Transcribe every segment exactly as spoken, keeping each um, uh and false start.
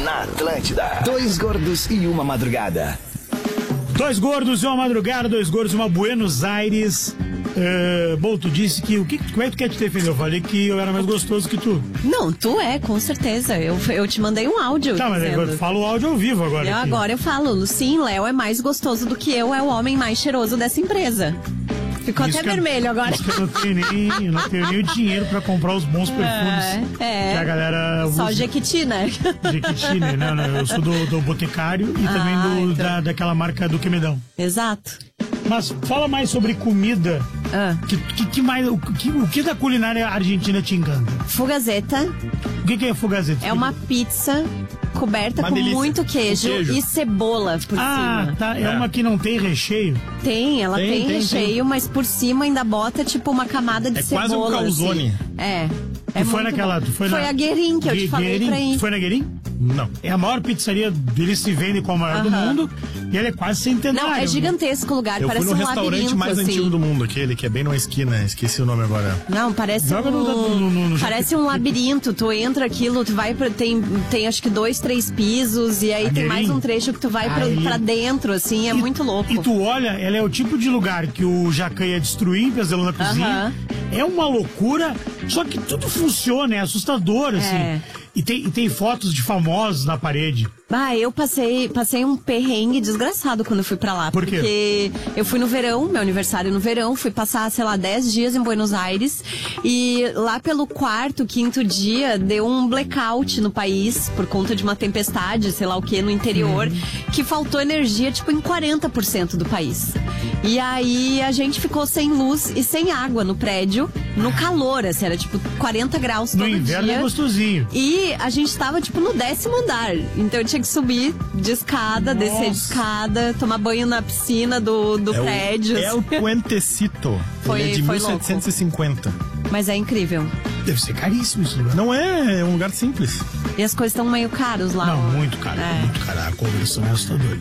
Na Atlântida. Dois gordos e uma madrugada. Dois gordos e uma madrugada, dois gordos e uma Buenos Aires. Uh, bom, tu disse que o que, como é que tu quer te defender? Eu falei que eu era mais gostoso que tu. Não, tu é, com certeza. Eu, eu te mandei um áudio. Tá, mas dizendo. eu falo o áudio ao vivo agora. Eu, aqui. agora eu falo, sim, Léo é mais gostoso do que eu, é o homem mais cheiroso dessa empresa. Ficou Isso até eu, vermelho agora. Isso que eu não tenho nem, eu não tenho nem o dinheiro pra comprar os bons perfumes É, que a galera usa. Só Jequiti, né? Jequiti, né? Não, não, eu sou do, do Boticário e Ah, também do, então. da, daquela marca do Quemedão. Exato. Mas fala mais sobre comida. Ah. Que, que, que mais, o, que, o que da culinária argentina te encanta? Fugazeta. O que, que é fugazeta? É uma pizza coberta Uma com delícia. muito queijo, Com queijo. e cebola por Ah, cima. tá. É, É. uma que não tem recheio. Tem, ela Tem, tem, tem, recheio, tem. mas por cima ainda bota tipo uma camada de É cebola. quase um calzone. Assim. É. Tu É foi muito naquela. bom. Tu foi foi na, a Guerin que eu Gue- te falei Guerin? pra ir. Tu foi na Guerin? Não. É a maior pizzaria deles, se vende como a maior do Aham. mundo. E ela é quase centenária. Não, é gigantesco o lugar, Eu parece fui no um restaurante labirinto, mais assim. antigo do mundo, aquele que é bem numa esquina, esqueci o nome agora. Não, parece Joga um, no- no- no- no- parece um labirinto. Tu entra aquilo, tu vai pra, tem, tem acho que dois, três pisos e aí A tem Guerin? mais um trecho que tu vai pra, Aí- pra dentro, assim, é E- muito louco. E tu olha, ela é o tipo de lugar que o Jacan ia destruir, pesadelo na cozinha. Aham. É uma loucura, só que tudo funciona, é assustador, assim. É. E tem, e tem fotos de famosos na parede. Ah, eu passei, passei um perrengue desgraçado quando eu fui pra lá. Por quê? Porque eu fui no verão, meu aniversário no verão, fui passar, sei lá, dez dias em Buenos Aires. E lá pelo quarto, quinto dia, deu um blackout no país por conta de uma tempestade, sei lá o que, no interior, que faltou energia, tipo, em quarenta por cento do país. E aí a gente ficou sem luz e sem água no prédio, no calor, assim, era tipo quarenta graus No todo inverno dia. é gostosinho. E a gente tava, tipo, no décimo andar. Então eu tinha que subir de escada, Nossa. descer de escada, tomar banho na piscina do, do é prédio. O, é o Puentecito. Foi- Ele é de foi mil setecentos e cinquenta. Mas é incrível. Deve ser caríssimo esse lugar. Não é, é um lugar simples. E as coisas estão meio caras lá. Não, ó. muito caro, É. muito caro. A conversão é assustadora.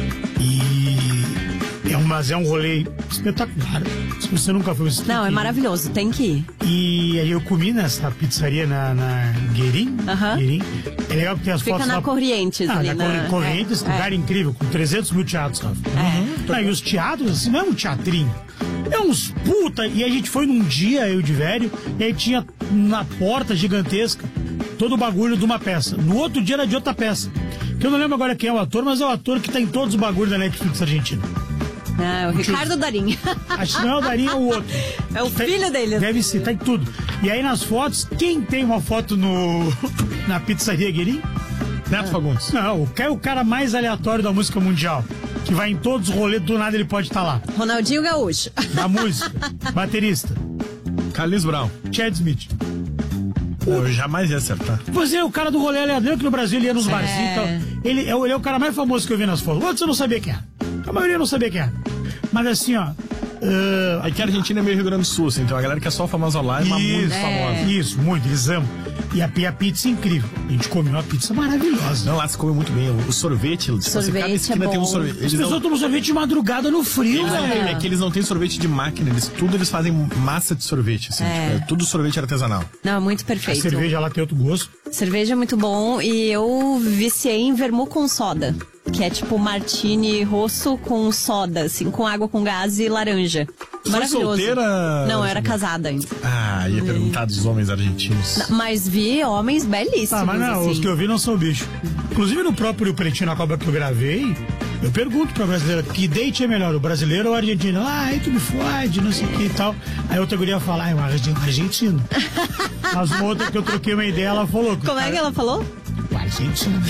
E é um, mas é um rolê espetacular. Se você nunca foi, você tem Não, que é ir. maravilhoso, tem que ir. E aí eu comi nessa pizzaria na, na Guerin. Aham. Guerin. É legal porque as Fica fotos na lá... Corrientes Ah, ali. na na... Corri- Corrientes, é, lugar incrível, com trezentos mil teatros, Rafa. É. Não, e os teatros, assim, não é um teatrinho. É uns puta. E a gente foi num dia, eu de velho, e aí tinha na porta gigantesca todo o bagulho de uma peça. No outro dia era de outra peça. Que eu não lembro agora quem é o ator, mas é o ator que tá em todos os bagulhos da Netflix argentina. É, o Ricardo Darim. Acho que não é o Darinho, é o outro. É o Tem- filho dele. Deve ser, tá em tudo. E aí nas fotos, quem tem uma foto no na pizzaria Guerin? Neto Fagundes. Não, o cara, o cara mais aleatório da música mundial. Que vai em todos os rolês, do nada ele pode estar lá. Ronaldinho Gaúcho. Da música. Baterista. Carlinhos Brown. Chad Smith. Eu jamais ia acertar. Você é o cara do rolê aleatório que no Brasil ele ia nos barzinhos e tal. Ele, é o- ele é o cara mais famoso que eu vi nas fotos. Outros eu não sabia quem era. A maioria eu não sabia quem era. Mas assim, ó. ah, Aqui a Argentina é meio Rio Grande do Sul, assim, então a galera que é só famosa lá é uma muito Isso, famosa. isso, muito, eles amam. E a, e a pizza é incrível. A gente comeu uma pizza maravilhosa. Não, lá se come muito bem. O, o sorvete, se você Sorvete cada esquina é tem um bom. sorvete. As Eles pessoas não, tomam sorvete de madrugada no frio, eles não têm- velho. é que eles não têm sorvete de máquina, eles, tudo eles fazem massa de sorvete, assim, É. tipo, é tudo sorvete artesanal. Não, é muito A perfeito. cerveja lá tem outro gosto. Cerveja é muito bom e eu viciei em vermut com soda, que é tipo martini rosso com soda, assim, com água com gás e laranja. Foi Maravilhoso. solteira? Não, eu era casada ainda. Ah, ia perguntar dos homens argentinos. Mas vi homens belíssimos, Ah, mas não, assim. os que eu vi não são bicho. Inclusive no próprio Pretinho na Cobra que eu gravei, eu pergunto pra brasileira, que date é melhor, o brasileiro ou o argentino? Ah, aí tu me fode, não sei o que e tal. Aí outra guria fala, ah, é um argen- argentino. Mas uma outra que eu troquei uma ideia, ela falou... Como é que ela falou? O argentino.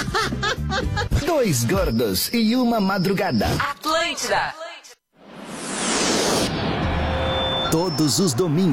Dois gordos e uma madrugada. Atlântida. Todos os domingos.